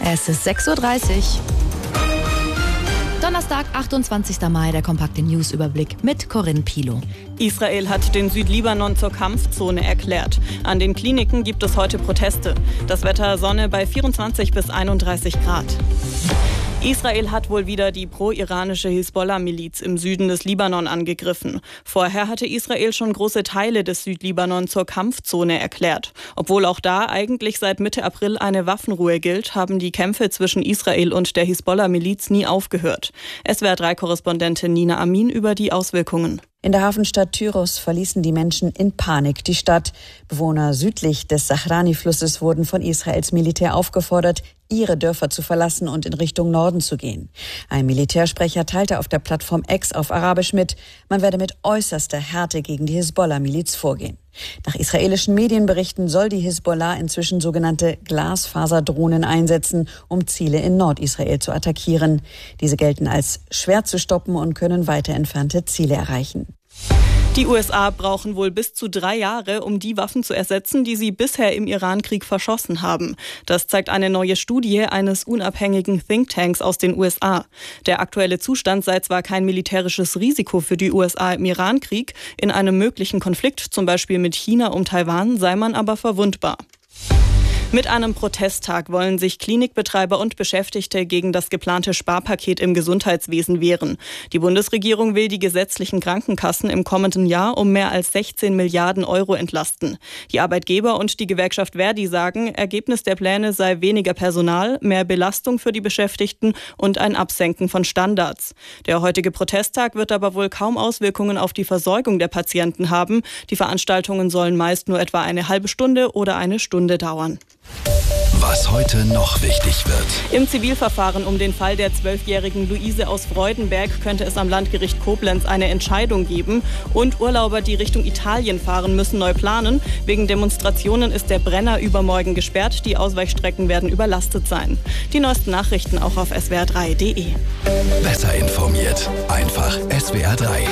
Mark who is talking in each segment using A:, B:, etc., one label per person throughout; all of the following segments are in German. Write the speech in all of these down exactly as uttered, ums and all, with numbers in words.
A: Es ist sechs Uhr dreißig. Donnerstag, achtundzwanzigster Mai, der kompakte News-Überblick mit Corinne Pilo.
B: Israel hat den Südlibanon zur Kampfzone erklärt. An den Kliniken gibt es heute Proteste. Das Wetter Sonne bei vierundzwanzig bis einunddreißig Grad. Israel hat wohl wieder die pro-iranische Hisbollah-Miliz im Süden des Libanon angegriffen. Vorher hatte Israel schon große Teile des Südlibanon zur Kampfzone erklärt. Obwohl auch da eigentlich seit Mitte April eine Waffenruhe gilt, haben die Kämpfe zwischen Israel und der Hisbollah-Miliz nie aufgehört. S W R drei Korrespondentin Nina Amin über die Auswirkungen.
C: In der Hafenstadt Tyros verließen die Menschen in Panik die Stadt. Bewohner südlich des Sahrani-Flusses wurden von Israels Militär aufgefordert, ihre Dörfer zu verlassen und in Richtung Norden zu gehen. Ein Militärsprecher teilte auf der Plattform X auf Arabisch mit, man werde mit äußerster Härte gegen die Hisbollah-Miliz vorgehen. Nach israelischen Medienberichten soll die Hisbollah inzwischen sogenannte Glasfaserdrohnen einsetzen, um Ziele in Nordisrael zu attackieren. Diese gelten als schwer zu stoppen und können weiter entfernte Ziele erreichen.
B: Die U S A brauchen wohl bis zu drei Jahre, um die Waffen zu ersetzen, die sie bisher im Irankrieg verschossen haben. Das zeigt eine neue Studie eines unabhängigen Thinktanks aus den U S A. Der aktuelle Zustand sei zwar kein militärisches Risiko für die U S A im Irankrieg, in einem möglichen Konflikt, zum Beispiel mit China um Taiwan, sei man aber verwundbar. Mit einem Protesttag wollen sich Klinikbetreiber und Beschäftigte gegen das geplante Sparpaket im Gesundheitswesen wehren. Die Bundesregierung will die gesetzlichen Krankenkassen im kommenden Jahr um mehr als sechzehn Milliarden Euro entlasten. Die Arbeitgeber und die Gewerkschaft Verdi sagen, Ergebnis der Pläne sei weniger Personal, mehr Belastung für die Beschäftigten und ein Absenken von Standards. Der heutige Protesttag wird aber wohl kaum Auswirkungen auf die Versorgung der Patienten haben. Die Veranstaltungen sollen meist nur etwa eine halbe Stunde oder eine Stunde dauern.
D: Was heute noch wichtig wird.
B: Im Zivilverfahren um den Fall der zwölfjährigen Luise aus Freudenberg könnte es am Landgericht Koblenz eine Entscheidung geben. Und Urlauber, die Richtung Italien fahren, müssen neu planen. Wegen Demonstrationen ist der Brenner übermorgen gesperrt. Die Ausweichstrecken werden überlastet sein. Die neuesten Nachrichten auch auf S W R drei punkt de.
D: Besser informiert. Einfach S W R drei.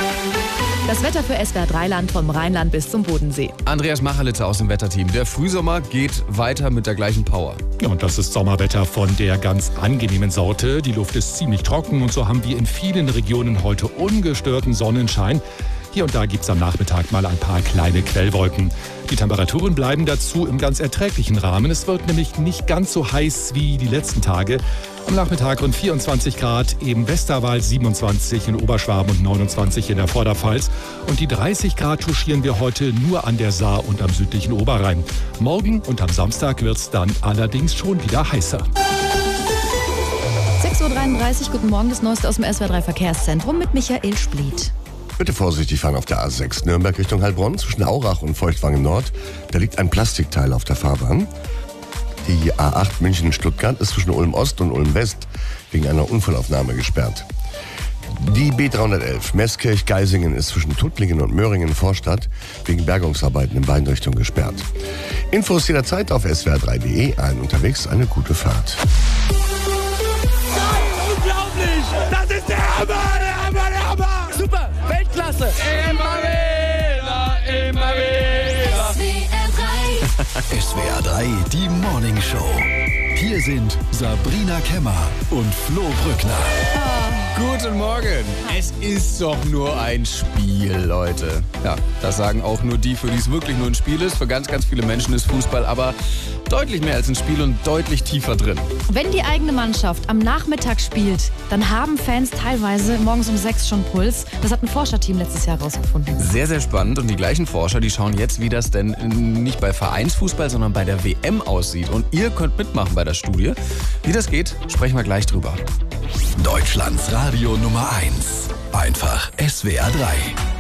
A: Das Wetter für S W R drei Land vom Rheinland bis zum Bodensee.
E: Andreas Macherlitzer aus dem Wetterteam. Der Frühsommer geht weiter mit der gleichen Power.
F: Ja, und das ist Sommerwetter von der ganz angenehmen Sorte. Die Luft ist ziemlich trocken und so haben wir in vielen Regionen heute ungestörten Sonnenschein. Hier und da gibt es am Nachmittag mal ein paar kleine Quellwolken. Die Temperaturen bleiben dazu im ganz erträglichen Rahmen. Es wird nämlich nicht ganz so heiß wie die letzten Tage. Am Nachmittag rund vierundzwanzig Grad, im Westerwald siebenundzwanzig, in Oberschwaben und neunundzwanzig in der Vorderpfalz. Und die dreißig Grad touchieren wir heute nur an der Saar und am südlichen Oberrhein. Morgen und am Samstag wird es dann allerdings schon wieder heißer.
A: sechs Uhr dreiunddreißig, guten Morgen, das Neueste aus dem S W R drei Verkehrszentrum mit Michael Spliet.
G: Bitte vorsichtig fahren auf der A sechs Nürnberg Richtung Heilbronn zwischen Aurach und Feuchtwangen Nord. Da liegt ein Plastikteil auf der Fahrbahn. Die A acht München-Stuttgart ist zwischen Ulm Ost und Ulm West wegen einer Unfallaufnahme gesperrt. Die B dreihundertelf Meßkirch-Geisingen ist zwischen Tuttlingen und Möhringen-Vorstadt wegen Bergungsarbeiten in beiden Richtungen gesperrt. Infos jederzeit auf S W R drei punkt de. Allen unterwegs eine gute Fahrt.
H: Unglaublich! Das ist der Hammer, der Hammer, der Hammer!
E: Super, Weltklasse!
H: Immer wieder, immer wieder!
D: S W R drei, die Morning Show. Hier sind Sabrina Kemmer und Flo Brückner.
E: Guten Morgen. Es ist doch nur ein Spiel, Leute. Ja, das sagen auch nur die, für die es wirklich nur ein Spiel ist. Für ganz, ganz viele Menschen ist Fußball aber deutlich mehr als ein Spiel und deutlich tiefer drin.
A: Wenn die eigene Mannschaft am Nachmittag spielt, dann haben Fans teilweise morgens um sechs schon Puls. Das hat ein Forscherteam letztes Jahr herausgefunden.
E: Sehr, sehr spannend. Und die gleichen Forscher, die schauen jetzt, wie das denn nicht bei Vereinsfußball, sondern bei der W M aussieht. Und ihr könnt mitmachen bei der Studie. Wie das geht, sprechen wir gleich drüber.
D: Deutschlands Radio Nummer eins. Einfach S W R drei.